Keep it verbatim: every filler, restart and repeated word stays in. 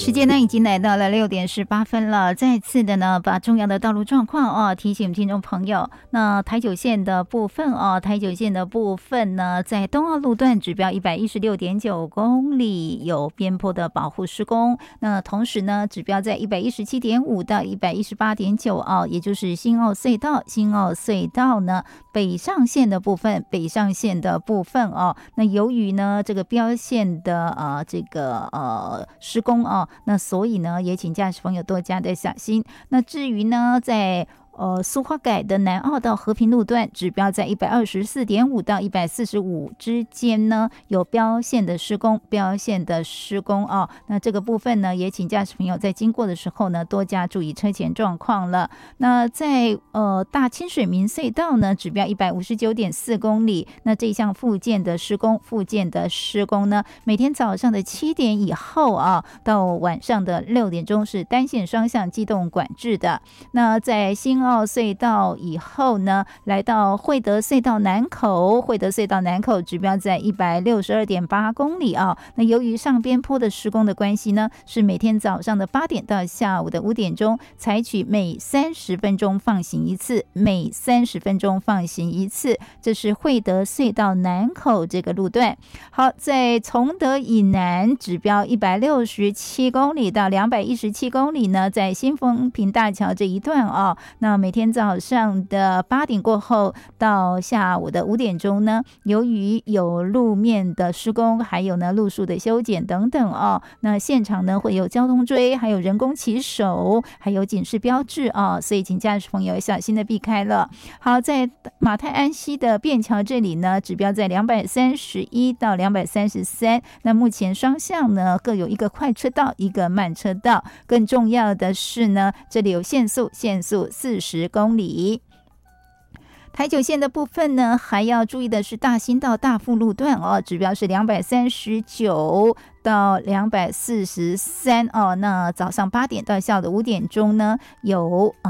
时间呢已经来到了六点十八分了，再次的呢把重要的道路状况哦提醒听众朋友。那台九线的部分哦，台九线的部分呢，在东澳路段指标一百一十六点九公里有边坡的保护施工。那同时呢，指标在一百一十七点五到一百一十八点九哦，也就是新澳隧道，新澳隧道呢北上线的部分，北上线的部分哦，那由于呢这个标线的呃这个呃施工哦。那所以呢，也请驾驶朋友多加的小心。那至于呢，在呃，苏花改的南澳到和平路段指标在一百二十四点五到一百四十五之间呢，有标线的施工，标线的施工哦。那这个部分呢，也请驾驶朋友在经过的时候呢，多加注意车前状况了。那在呃大清水民隧道呢，指标一百五十九点四公里，那这一项复建的施工，复建的施工呢，每天早上的七点以后啊，到晚上的六点钟是单线双向机动管制的。那在新澳隧道以后呢，来到惠德隧道南口，惠德隧道南口指标在一百六十二点八公里啊。那由于上边坡的施工的关系呢，是每天早上的八点到下午的五点钟，采取每三十分钟放行一次，每三十分钟放行一次。这是惠德隧道南口这个路段。好，在崇德以南指标一百六十七公里到两百一十七公里呢，在新丰平大桥这一段啊，那每天早上的八点过后到下午的五点钟呢，由于有路面的施工，还有呢路树的修剪等等哦，那现场呢会有交通锥，还有人工骑手，还有警示标志哦，所以请驾驶朋友小心的避开了。好，在马太安溪的便桥这里呢，指标在两百三十一到两百三十三，那目前双向呢各有一个快车道，一个慢车道。更重要的是呢，这里有限速，限速四十公里。台九线的部分呢，还要注意的是大兴到大富路段哦，指标是两百三十九到两百四十三哦。那早上八点到下午的五点钟呢，有